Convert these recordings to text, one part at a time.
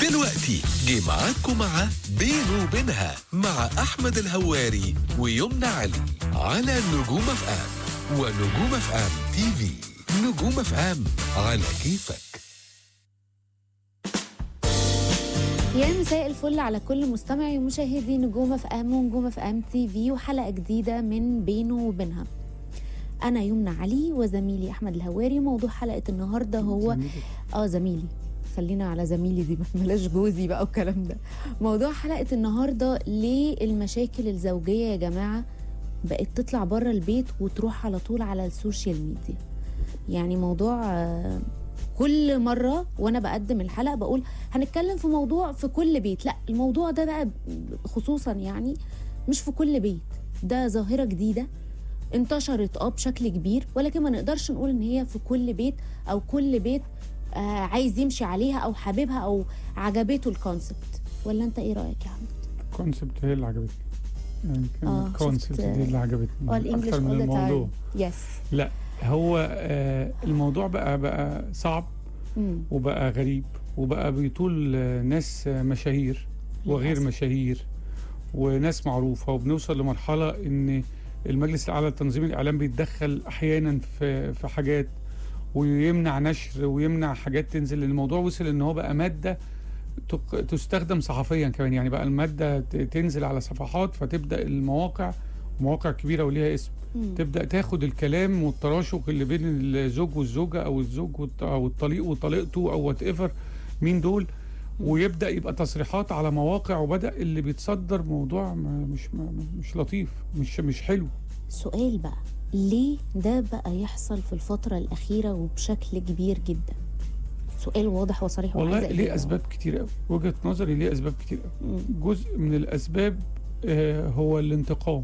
دلوقتي جه معاكم مع بينه وبينها مع أحمد الهواري ويمنى علي على نجوم اف ام ونجوم اف ام تي في. نجوم اف ام على كيفك. يا مساء الفل على كل مستمعي ومشاهدي نجوم اف ام ونجوم اف ام تي في وحلقة جديدة من بينه وبينها. أنا يمنى علي وزميلي أحمد الهواري. موضوع حلقة النهاردة هو زميلي، خلينا على زميلي دي، بلاش جوزي بقى والكلام ده. موضوع حلقة النهاردة: ليه المشاكل الزوجية يا جماعة بقت تطلع بره البيت وتروح على طول على السوشيال ميديا؟ يعني موضوع كل مرة وأنا بقدم الحلقة بقول هنتكلم في موضوع في كل بيت، لا الموضوع ده بقى خصوصا يعني مش في كل بيت، ده ظاهرة جديدة انتشرت بشكل كبير، ولكن ما نقدرش نقول ان هي في كل بيت او كل بيت عايز يمشي عليها او حاببها او عجبته الكونسبت. ولا انت ايه رايك يا عم؟ الكونسبت هي اللي عجبتني، يعني الكونسبت دي اللي عجبتني اكتر من الموضوع. لا هو الموضوع بقى صعب وبقى غريب وبقى بيطول ناس مشاهير وغير مشاهير وناس معروفه، وبنوصل لمرحله ان المجلس الاعلى لتنظيم الاعلام بيتدخل احيانا في حاجات ويمنع نشر ويمنع حاجات تنزل. الموضوع وصل ان هو بقى ماده تستخدم صحفيا كمان، يعني بقى الماده تنزل على صفحات، فتبدا مواقع كبيره وليها اسم تبدا تاخد الكلام والتراشق اللي بين الزوج والزوجه او الزوج او الطليق وطليقته او وات ايفر مين دول، ويبدا يبقى تصريحات على مواقع، وبدا اللي بيتصدر موضوع مش لطيف، مش حلو. سؤال بقى: ليه ده بقى يحصل في الفتره الاخيره وبشكل كبير جدا؟ سؤال واضح وصريح. والله ليه اسباب كتير قوي، وجهه نظري ليه اسباب كتير قوي. جزء من الاسباب هو الانتقام.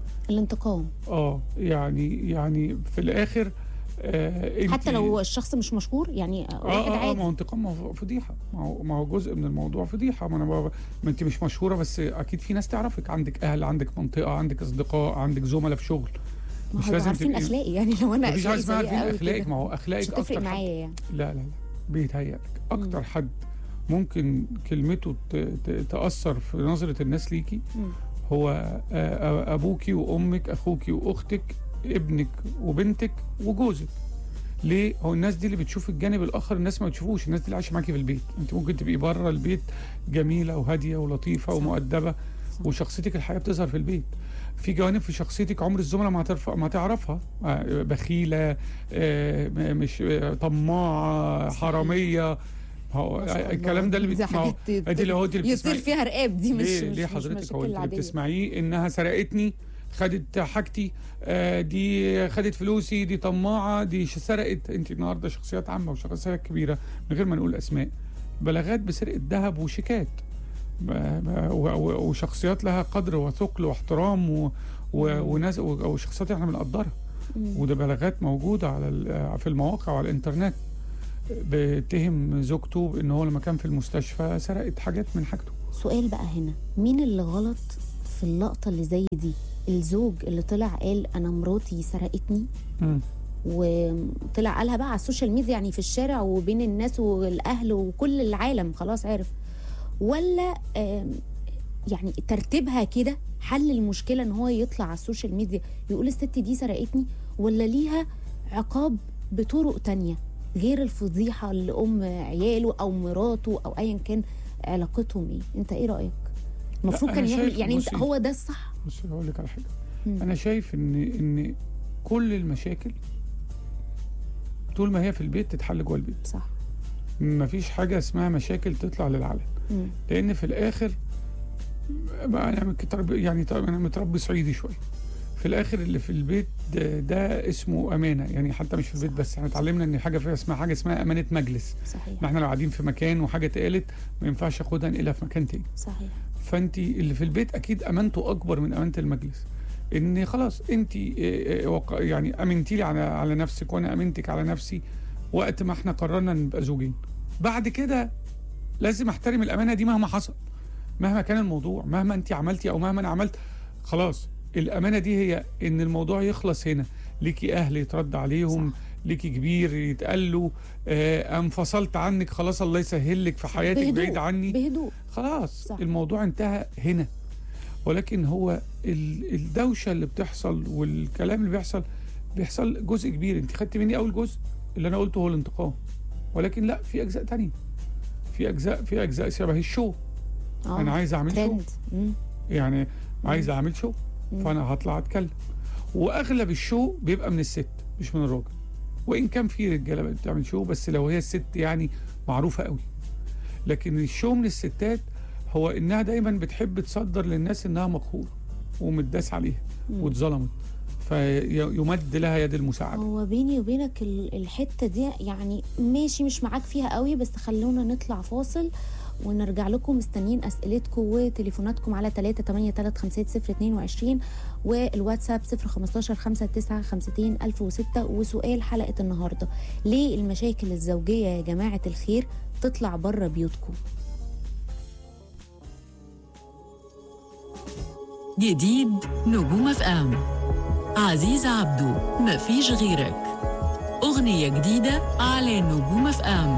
يعني في الاخر حتى لو هو الشخص مش مشهور، يعني واحد عادي. ما هو انتقام فضيحه، ما هو جزء من الموضوع فضيحه. ما انت مش مشهوره، بس اكيد في ناس تعرفك، عندك ال، عندك منطقه، عندك اصدقاء، عندك زملاء في شغل. مش لازم عارفين اخلاقي، يعني لو انا مش عايز عارفين اخلاقك، ما هو اخلاقك مش هتفرق معايا يعني. لا بيتهيألك اكتر حد ممكن كلمته تأثر في نظره الناس ليكي هو ابوكي وامك، اخوكي واختك، ابنك وبنتك وجوزك. ليه؟ هو الناس دي اللي بتشوف الجانب الاخر، الناس ما بتشوفوش. الناس دي اللي عايشه معاكي في البيت، انت ممكن تبقي بره البيت جميله وهاديه ولطيفه ومؤدبه، وشخصيتك الحقيقيه بتظهر في البيت. في جوانب في شخصيتك عمر الزملاء ما تعرفها، بخيله، مش طماعه، حراميه. هو الكلام ده اللي يطير فيها رقاب دي، مش ليه حضرتك هو اللي بتسمعيه انها سرقتني، خدت حاجتي، دي خدت فلوسي، دي طماعه، دي سرقت. انت النهارده شخصيات عامه وشخصيات كبيره من غير ما نقول اسماء، بلاغات بسرقه ذهب وشيكات، وشخصيات لها قدر وثقل واحترام وناس وشخصيات احنا بنقدرها، وده بلاغات موجوده في المواقع وعلى الانترنت. بتهم زوجته بان هو لما كان في المستشفى سرقت حاجات من حاجته. سؤال بقى هنا: مين اللي غلط في اللقطه اللي زي دي؟ الزوج اللي طلع قال انا مراتي سرقتني وطلع قالها بقى على السوشيال ميديا، يعني في الشارع وبين الناس والاهل وكل العالم خلاص عارف؟ ولا يعني ترتيبها كده حل المشكله ان هو يطلع على السوشيال ميديا يقول الست دي سرقتني؟ ولا ليها عقاب بطرق تانية غير الفضيحه اللي عياله او مراته او ايا كان علاقتهم ايه؟ انت ايه رايك؟ المفروض كان يعمل يعني انت هو ده الصح؟ بصي هقول لك على حاجه. انا شايف ان كل المشاكل طول ما هي في البيت تتحل جوه البيت. صح. ما فيش حاجه اسمها مشاكل تطلع للعلن، لان في الاخر انا متربي صعيدي شويه. في الاخر اللي في البيت ده اسمه امانه، يعني حتى مش في البيت بس، احنا اتعلمنا ان حاجه اسمها امانه مجلس. صحيح. ما احنا لو قاعدين في مكان وحاجه اتقالت ما ينفعش اخدها انقلها في مكان تاني. صحيح. فانت اللي في البيت اكيد امانته اكبر من امانه المجلس، ان خلاص انت يعني امنتي لي على نفسك وانا امنتك على نفسي وقت ما احنا قررنا نبقى زوجين. بعد كده لازم احترم الامانه دي مهما حصل، مهما كان الموضوع، مهما انت عملتي او مهما انا عملت. خلاص الامانه دي هي ان الموضوع يخلص هنا، ليكي اهل يترد عليهم، ليكي كبير يتقال له انفصلت عنك خلاص الله يسهل لك في حياتك بهدوء. بعيد عني بهدوء. خلاص صح. الموضوع انتهى هنا. ولكن هو الدوشه اللي بتحصل والكلام اللي بيحصل جزء كبير. انت خدت مني اول جزء اللي انا قلته هو الانتقام، ولكن لا، في اجزاء تانية، في اجزاء شبه الشو. انا عايز اعمل شو، يعني عايز اعمل شو، فانا هطلع اتكلم. واغلب الشو بيبقى من الست مش من الراجل، وان كان في رجاله بتعمل شو بس لو هي الست يعني معروفه قوي. لكن الشو من الستات هو انها دايما بتحب تصدر للناس انها مقهوره ومتداس عليها واتظلمت، فيمد لها يد المساعده. هو بيني وبينك الحته دي يعني ماشي مش معاك فيها قوي، بس خلونا نطلع فاصل ونرجع لكم. مستنيين اسئلتكم وتليفوناتكم على 3835022 والواتساب 015-5952-1006. وسؤال حلقه النهارده: ليه المشاكل الزوجيه يا جماعه الخير تطلع بره بيوتكم؟ جديد نجوم اف ام، عزيز عبده مفيش غيرك، أغنية جديدة على نجوم اف ام.